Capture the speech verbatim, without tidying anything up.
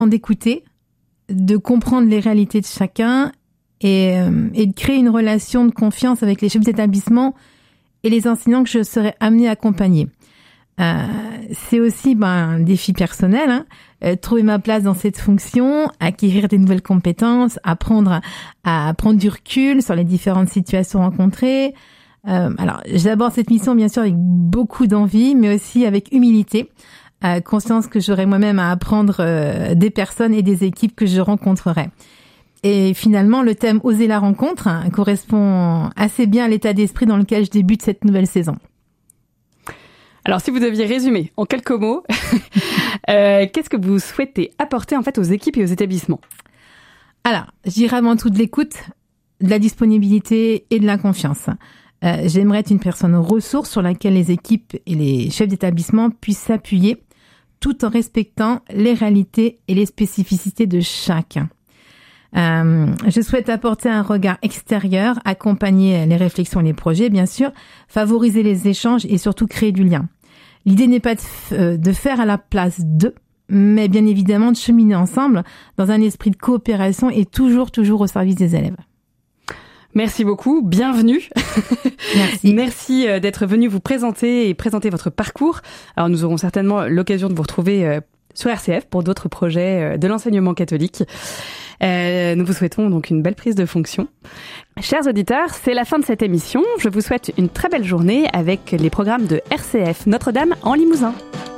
d'écouter, de comprendre les réalités de chacun et, euh, et de créer une relation de confiance avec les chefs d'établissement et les enseignants que je serai amenée à accompagner. Euh, c'est aussi ben, un défi personnel, hein, euh, trouver ma place dans cette fonction, acquérir des nouvelles compétences, apprendre à, à prendre du recul sur les différentes situations rencontrées. Euh, alors, j'aborde cette mission bien sûr avec beaucoup d'envie, mais aussi avec humilité, euh, conscience que j'aurai moi-même à apprendre euh, des personnes et des équipes que je rencontrerai. Et finalement, le thème « Oser la rencontre » hein, correspond assez bien à l'état d'esprit dans lequel je débute cette nouvelle saison. Alors, si vous deviez résumer en quelques mots, euh, qu'est-ce que vous souhaitez apporter en fait aux équipes et aux établissements ? Alors, je dirais avant tout de l'écoute, de la disponibilité et de la confiance. Euh, j'aimerais être une personne ressource sur laquelle les équipes et les chefs d'établissement puissent s'appuyer tout en respectant les réalités et les spécificités de chacun. Euh, je souhaite apporter un regard extérieur, accompagner les réflexions et les projets, bien sûr, favoriser les échanges et surtout créer du lien. L'idée n'est pas de, f- de faire à la place d'eux, mais bien évidemment de cheminer ensemble dans un esprit de coopération et toujours, toujours au service des élèves. Merci beaucoup, bienvenue. Merci. Merci d'être venu vous présenter et présenter votre parcours. Alors nous aurons certainement l'occasion de vous retrouver sur R C F pour d'autres projets de l'enseignement catholique. Euh, nous vous souhaitons donc une belle prise de fonction. Chers auditeurs, c'est la fin de cette émission. Je vous souhaite une très belle journée avec les programmes de R C F Notre-Dame en Limousin.